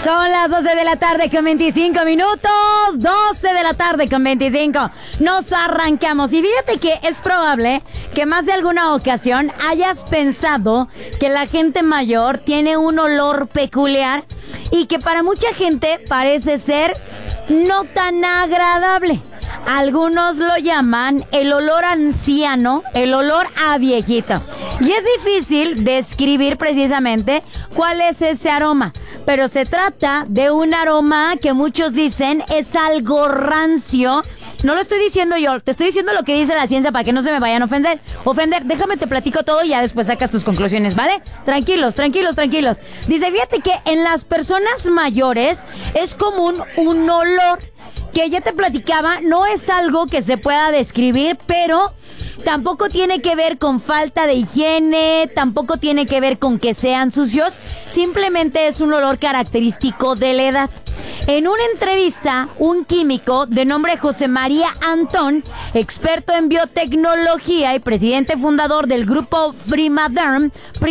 Son las 12 de la tarde con 25 minutos. 12 de la tarde con 25. Nos arrancamos. Y fíjate que es probable que más de alguna ocasión hayas pensado que la gente mayor tiene un olor peculiar y que para mucha gente parece ser no tan agradable. Algunos lo llaman el olor anciano, el olor a viejito. Y es difícil describir precisamente cuál es ese aroma. Pero se trata de un aroma que muchos dicen es algo rancio. No lo estoy diciendo yo, te estoy diciendo lo que dice la ciencia para que no se me vayan a ofender. Déjame te platico todo y ya después sacas tus conclusiones, ¿vale? Tranquilos. Dice, fíjate que en las personas mayores es común un olor que ya te platicaba, no es algo que se pueda describir, pero tampoco tiene que ver con falta de higiene, tampoco tiene que ver con que sean sucios, simplemente es un olor característico de la edad. En una entrevista, un químico de nombre José María Antón, experto en biotecnología y presidente fundador del grupo Primaderm,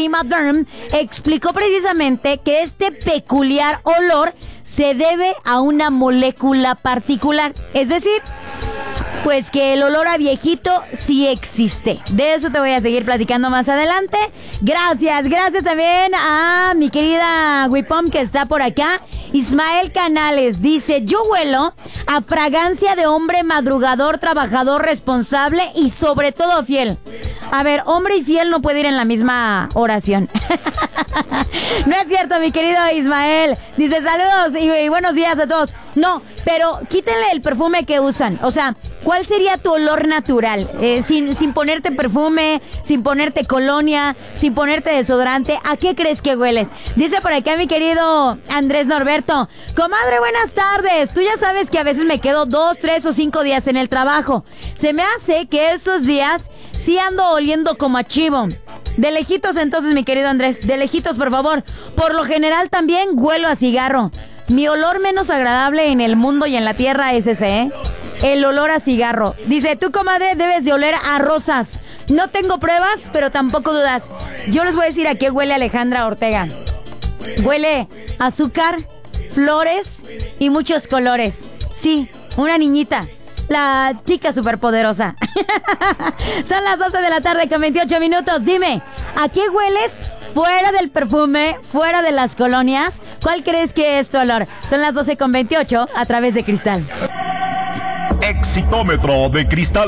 explicó precisamente que este peculiar olor se debe a una molécula particular, es decir, pues que el olor a viejito sí existe. De eso te voy a seguir platicando más adelante. Gracias también a mi querida Wipom que está por acá. Ismael Canales dice, yo huelo a fragancia de hombre madrugador, trabajador, responsable y sobre todo fiel. A ver, hombre y fiel no puede ir en la misma oración. No es cierto, mi querido Ismael. Dice, saludos y buenos días a todos. No, pero quítenle el perfume que usan. O sea, ¿cuál sería tu olor natural? Sin ponerte perfume, sin ponerte colonia, sin ponerte desodorante. ¿A qué crees que hueles? Dice por acá mi querido Andrés Norberto. Comadre, buenas tardes. Tú ya sabes que a veces me quedo 2, 3 o 5 días en el trabajo. Se me hace que esos días sí ando oliendo como a chivo. De lejitos entonces, mi querido Andrés. De lejitos, por favor. Por lo general también huelo a cigarro. Mi olor menos agradable en el mundo y en la tierra es ese, ¿eh? El olor a cigarro. Dice, tú, comadre, debes de oler a rosas. No tengo pruebas, pero tampoco dudas. Yo les voy a decir a qué huele Alejandra Ortega. Huele a azúcar, flores y muchos colores. Sí, una niñita. La chica superpoderosa. Son las 12 de la tarde con 28 minutos. Dime, ¿a qué hueles? Fuera del perfume, fuera de las colonias, ¿cuál crees que es tu olor? Son las 12 con 28 a través de Cristal. Exitómetro de Cristal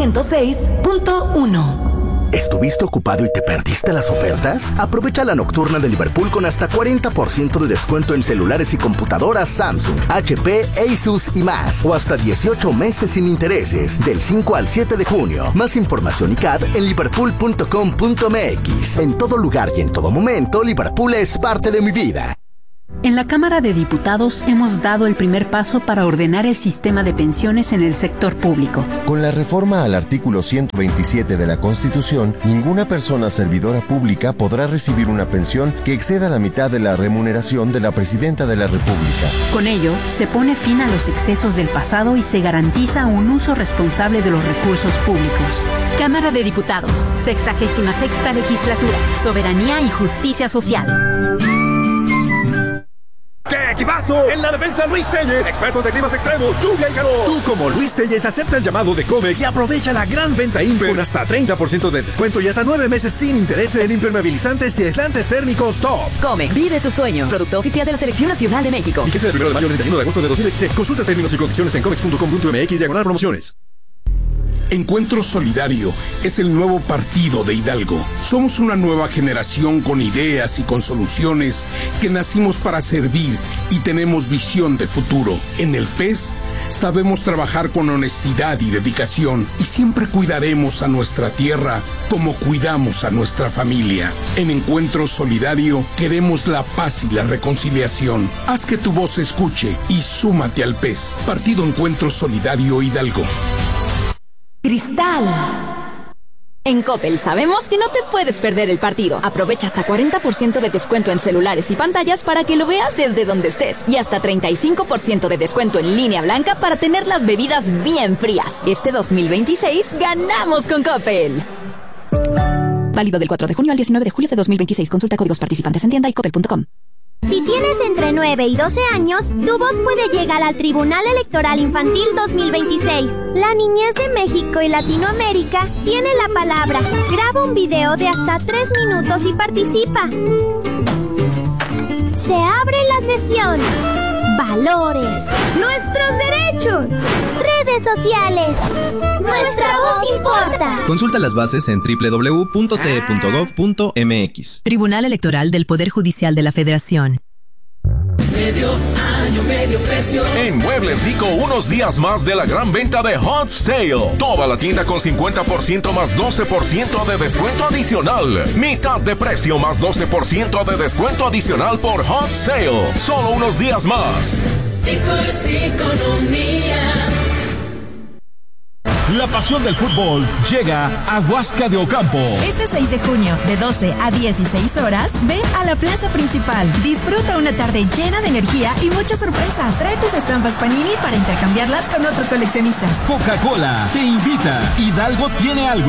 106.1. ¿Estuviste ocupado y te perdiste las ofertas? Aprovecha la nocturna de Liverpool con hasta 40% de descuento en celulares y computadoras Samsung, HP, Asus y más. O hasta 18 meses sin intereses, del 5 al 7 de junio. Más información y CAD en liverpool.com.mx. En todo lugar y en todo momento, Liverpool es parte de mi vida. En la Cámara de Diputados hemos dado el primer paso para ordenar el sistema de pensiones en el sector público. Con la reforma al artículo 127 de la Constitución, ninguna persona servidora pública podrá recibir una pensión que exceda la mitad de la remuneración de la Presidenta de la República. Con ello, se pone fin a los excesos del pasado y se garantiza un uso responsable de los recursos públicos. Cámara de Diputados, 66ª Legislatura, Soberanía y Justicia Social. ¡Qué equipazo! En la defensa, Luis Telles, experto de climas extremos, lluvia y calor. Tú, como Luis Telles, acepta el llamado de Comex y aprovecha la gran venta Imper con hasta 30% de descuento y hasta 9 meses sin intereses en impermeabilizantes y aislantes térmicos top. Comex, vive tus sueños. Producto oficial de la Selección Nacional de México. Fíjese del 1 de mayo al 31 de agosto de 2016. Consulta términos y condiciones en comex.com.mx/promociones. Encuentro Solidario es el nuevo partido de Hidalgo. Somos una nueva generación con ideas y con soluciones que nacimos para servir y tenemos visión de futuro. En el PES sabemos trabajar con honestidad y dedicación y siempre cuidaremos a nuestra tierra como cuidamos a nuestra familia. En Encuentro Solidario queremos la paz y la reconciliación. Haz que tu voz se escuche y súmate al PES. Partido Encuentro Solidario Hidalgo. Cristal. En Coppel sabemos que no te puedes perder el partido. Aprovecha hasta 40% de descuento en celulares y pantallas para que lo veas desde donde estés. Y hasta 35% de descuento en línea blanca para tener las bebidas bien frías. Este 2026 ganamos con Coppel. Válido del 4 de junio al 19 de julio de 2026. Consulta códigos participantes en tienda y coppel.com. Si tienes entre 9 y 12 años, tu voz puede llegar al Tribunal Electoral Infantil 2026. La niñez de México y Latinoamérica tiene la palabra. Graba un video de hasta 3 minutos y participa. Se abre la sesión. Valores. Nuestros derechos. Redes sociales. Nuestra voz importa. Consulta las bases en www.te.gov.mx. Tribunal Electoral del Poder Judicial de la Federación. Medio año, medio precio. En Muebles Dico, unos días más de la gran venta de Hot Sale. Toda la tienda con 50% más 12% de descuento adicional. Mitad de precio más 12% de descuento adicional por Hot Sale. Solo unos días más. Dico es economía. La pasión del fútbol llega a Huasca de Ocampo. Este 6 de junio, de 12 a 16 horas, ven a la plaza principal. Disfruta una tarde llena de energía y muchas sorpresas. Trae tus estampas Panini para intercambiarlas con otros coleccionistas. Coca-Cola te invita. Hidalgo tiene algo.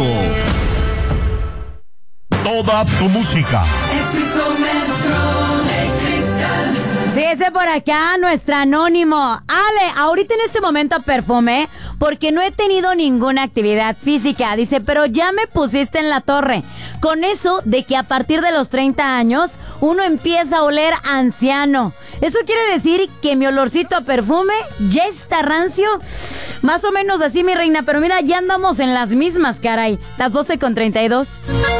Toda tu música. Éxito Metro de Cristal. Dice por acá nuestro anónimo: Ale, ahorita en este momento perfumé porque no he tenido ninguna actividad física. Dice, pero ya me pusiste en la torre. Con eso de que a partir de los 30 años uno empieza a oler anciano. Eso quiere decir que mi olorcito a perfume ya está rancio. Más o menos así, mi reina. Pero mira, ya andamos en las mismas, caray. Las 12:32.